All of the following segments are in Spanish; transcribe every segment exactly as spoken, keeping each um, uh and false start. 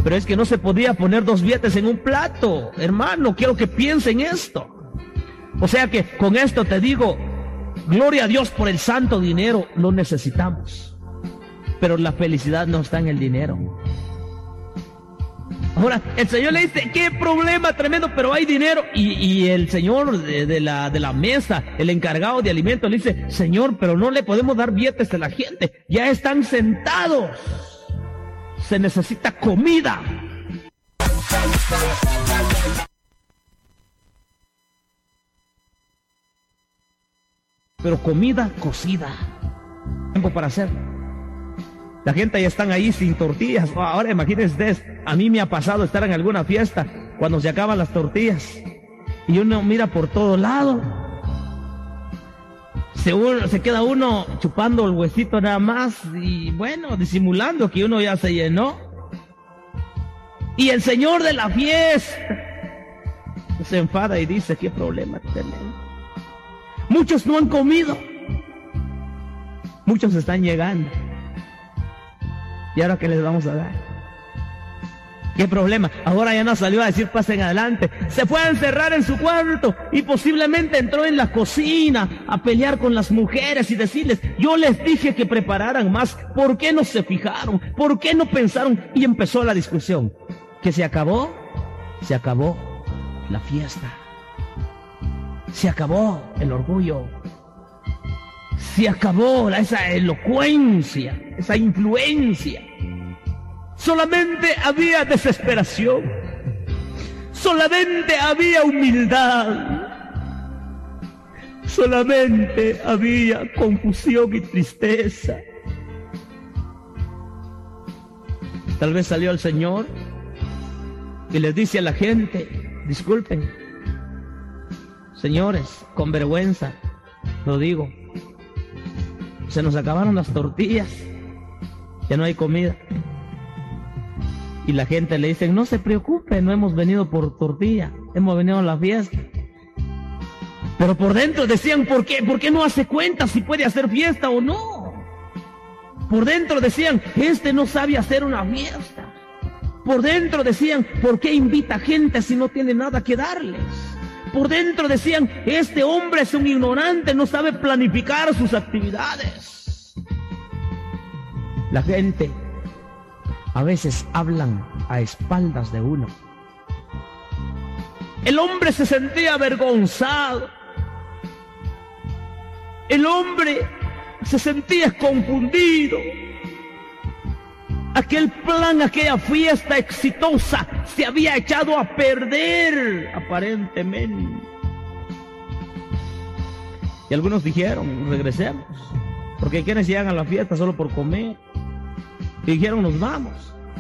Pero es que no se podía poner dos billetes en un plato. Hermano, quiero que piensen esto. O sea que con esto te digo, gloria a Dios por el santo dinero, lo necesitamos. Pero la felicidad no está en el dinero. Ahora, el Señor le dice, qué problema tremendo, pero hay dinero. Y, y el Señor de, de, la, de la mesa, el encargado de alimentos, le dice, Señor, pero no le podemos dar billetes a la gente. Ya están sentados. Se necesita comida. Pero comida cocida. Tiempo para hacer. La gente ya están ahí sin tortillas. Ahora imagínense ustedes, a mí me ha pasado estar en alguna fiesta cuando se acaban las tortillas y uno mira por todo lado. Se, uno, se queda uno chupando el huesito nada más y bueno, disimulando que uno ya se llenó. Y el señor de la fiesta se enfada y dice, ¿qué problema tenemos? Muchos no han comido. Muchos están llegando. ¿Y ahora qué les vamos a dar? ¿Qué problema? Ahora ya no salió a decir pasen adelante. Se fue a encerrar en su cuarto y posiblemente entró en la cocina a pelear con las mujeres y decirles, yo les dije que prepararan más. ¿Por qué no se fijaron? ¿Por qué no pensaron? Y empezó la discusión. ¿Que se acabó? Se acabó la fiesta. Se acabó el orgullo. Se acabó esa elocuencia, esa influencia. Solamente había desesperación. Solamente había humildad. Solamente había confusión y tristeza. Tal vez salió el Señor y les dice a la gente, disculpen, señores, con vergüenza, lo digo, se nos acabaron las tortillas, ya no hay comida. Y la gente le dice, no se preocupe, no hemos venido por tortilla, hemos venido a la fiesta. Pero por dentro decían, ¿por qué? ¿Por qué no hace cuenta si puede hacer fiesta o no? Por dentro decían, este no sabe hacer una fiesta. Por dentro decían, ¿por qué invita gente si no tiene nada que darles? Por dentro decían, este hombre es un ignorante, no sabe planificar sus actividades. La gente a veces hablan a espaldas de uno. El hombre se sentía avergonzado. El hombre se sentía confundido. Aquel plan, aquella fiesta exitosa se había echado a perder, aparentemente. Y algunos dijeron, regresemos, porque quienes llegan a la fiesta solo por comer. Y dijeron, nos vamos.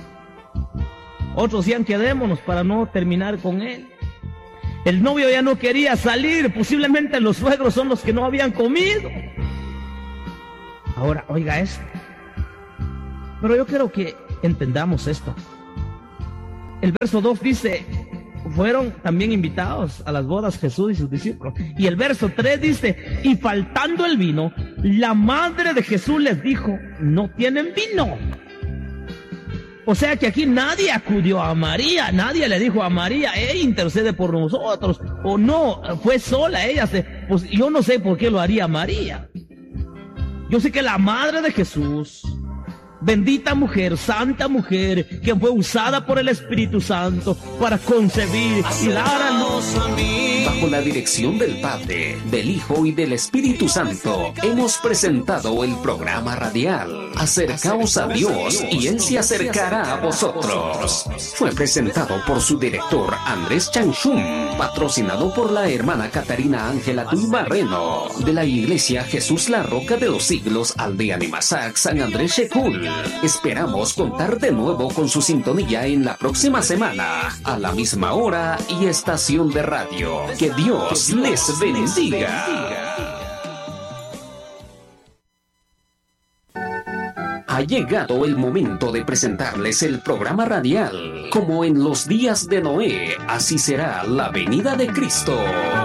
Otros decían, quedémonos para no terminar con él. El novio ya no quería salir, posiblemente los suegros son los que no habían comido. Ahora, oiga esto. Pero yo quiero que entendamos esto. El verso dos dice, fueron también invitados a las bodas Jesús y sus discípulos. Y el verso tres dice, y faltando el vino, la madre de Jesús les dijo, no tienen vino. O sea que aquí nadie acudió a María, nadie le dijo a María, ella intercede por nosotros, o no, fue sola ella. Se, pues yo no sé por qué lo haría María. Yo sé que la madre de Jesús, bendita mujer, santa mujer, que fue usada por el Espíritu Santo para concebir y dar a luz. Bajo la dirección del Padre, del Hijo y del Espíritu Santo, hemos presentado el programa radial Acercaos a Dios y Él se acercará a vosotros. Fue presentado por su director Andrés Chanchum, patrocinado por la hermana Catarina Ángela Tuy Barreno, de la Iglesia Jesús la Roca de los Siglos, Aldea Nimasac, San Andrés Checul. Esperamos contar de nuevo con su sintonía en la próxima semana, a la misma hora y estación de radio. Que Dios les bendiga. Ha llegado el momento de presentarles el programa radial. Como en los días de Noé, así será la venida de Cristo.